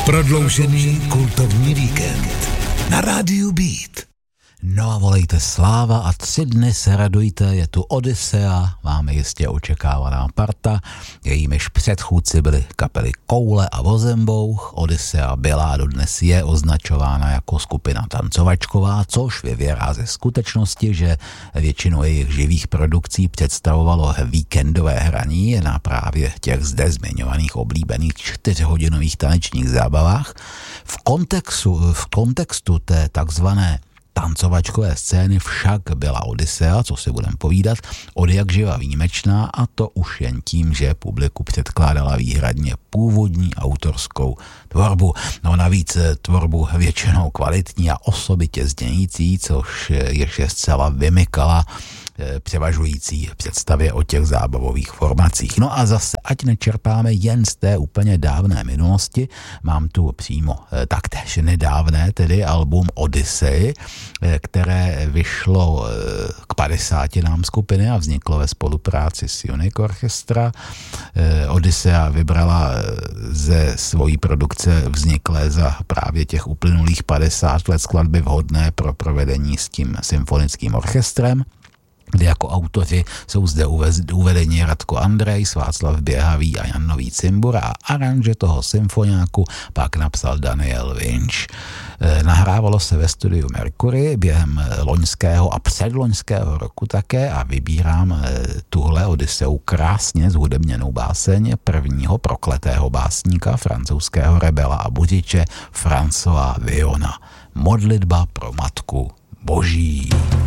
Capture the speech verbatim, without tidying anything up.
Prodloužený kultovní víkend na rádiu Beat. No a volejte sláva a tři dny se radujte, je tu Odyssea, máme jistě očekávaná parta, jejímiž předchůdci byly kapely Koule a Vozembouch. Odyssea byla a dodnes je označována jako skupina tancovačková, což vyvěrá ze skutečnosti, že většinu jejich živých produkcí představovalo víkendové hraní na právě těch zde zmiňovaných oblíbených čtyřhodinových tanečních zábavách. V kontextu, v kontextu té takzvané tancovačkové scény však byla Odyssea, co si budeme povídat, od jak živa výjimečná, a to už jen tím, že publiku předkládala výhradně původní autorskou tvorbu. No navíc tvorbu většinou kvalitní a osobitě znějící, což ještě zcela vymykala převažující představě o těch zábavových formacích. No a zase, ať nečerpáme jen z té úplně dávné minulosti, mám tu přímo taktéž nedávné, tedy album Odyssey, které vyšlo k padesátinám skupiny a vzniklo ve spolupráci s Unique Orchestra. Odyssea vybrala ze svojí produkce vzniklé za právě těch uplynulých padesát let skladby vhodné pro provedení s tím symfonickým orchestrem, kde jako autoři jsou zde uvedeni Radko Andrejs, Václav Běhavý a Jan Nový Cimbur, a aranže toho symfoniáku pak napsal Daniel Winch. Nahrávalo se ve studiu Mercury během loňského a předloňského roku také a vybírám tuhle Odysseu krásně zhudebněnou báseň prvního prokletého básníka, francouzského rebela a budiče Françoise Villona. Modlitba pro Matku Boží.